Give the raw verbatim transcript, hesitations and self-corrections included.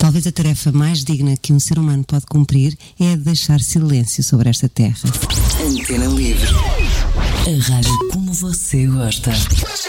Talvez a tarefa mais digna que um ser humano pode cumprir é a de deixar silêncio sobre esta terra. Antena Livre. A rádio como você gosta.